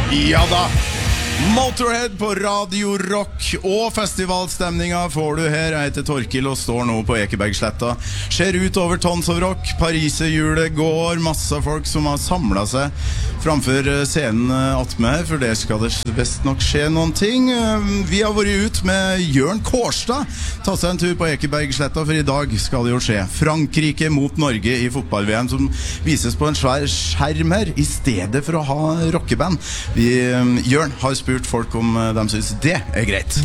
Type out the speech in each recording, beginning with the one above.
Ja da, Motorhead på Radio Rock. Og festivalstemninga får du her. Jeg heter Torkil og står nå på Ekebergsletta. Ser ut over Tons of Rock. Pariserhjulet går. Masse folk som har samlet seg framfor scenen attmed her, for det skal det best nok skje noen ting. Vi har vært ut med Jørn Kårstad. Ta seg en tur på Ekebergsletta, for i dag skal det jo skje Frankrike mot Norge i fotball-VM, som vises på en svær skjerm her, i stedet for å ha rockeband. Jørn har spurt folk om de synes det er greit.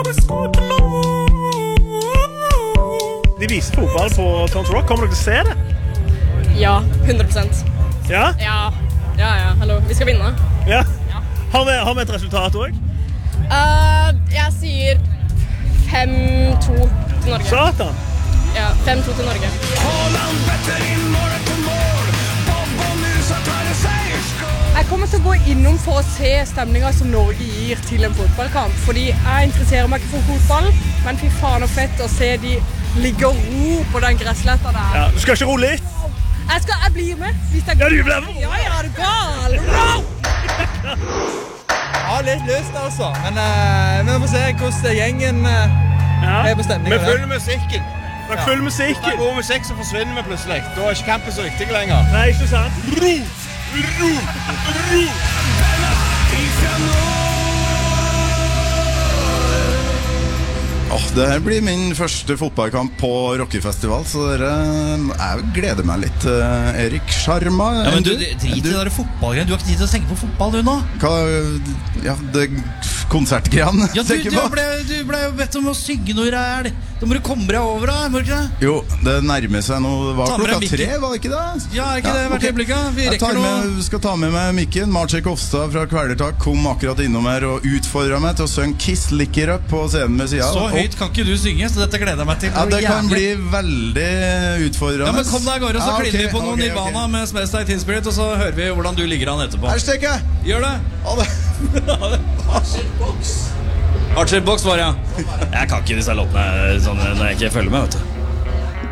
De viser fotball på Tons Rock. Kommer dere til å se det? Ja, 100%. Ja? Ja, hallo, vi skal vinne. Ja. Har vi et resultat også? Jeg sier 5-2 til Norge. Satan! Ja, 5-2 til Norge. Jeg kommer til å gå innom for å se stemningen som Norge gir til en fotballkamp. Fordi jeg interesserer meg ikke for fotball, men fy faen og fett å se de ligge og ro på den gressletta der. Ja, du skal ikke ro litt? Jeg blir med. Hvis jeg... Ja, du blir med? Ja, er du gal? Ja, litt lyst altså. Men vi får se hvordan gjengen er på stemningen. Vi følger musikken. Dere følger musikken. Da går musikk, så forsvinner vi plutselig. Da er ikke kampen så viktig lenger. Nei, ikke sant? Ro! Det her blir min første fotballkamp på rockefestival, så jeg gleder meg litt, Erik Sharma. Ja, men du, drit i det der fotballgreiene. Du har ikke tid til å tenke på fotball, du nå. Ja, det konsertgreiene. Ja, du ble jo bedt om å synge noe ræl. Da må du komme deg over, da, må du ikke det? Jo, det nærmer seg nå. Det var klokka 3, var det ikke det? Ja, er ikke det hvert øyeblikket? Vi rekker Jeg skal ta med meg mikken. Marcek Hofstad fra Kvelertak kom akkurat innom her og utfordret meg til å synge Kiss Lick It Up på scenen med siden. Så høyt kan ikke du synge, så dette gleder jeg meg til. Ja, det kan bli veldig utfordrende. Ja, men kom deg av gårde, så kliner vi på noen Nirvana med Smells Like Teen Spirit, og så hører vi hvordan du ligger an etterpå. Her stekker jeg! Gjør det! Ha det! Archer Box var det, ja. Jeg kan ikke disse låtene sånn når jeg ikke følger med, vet du.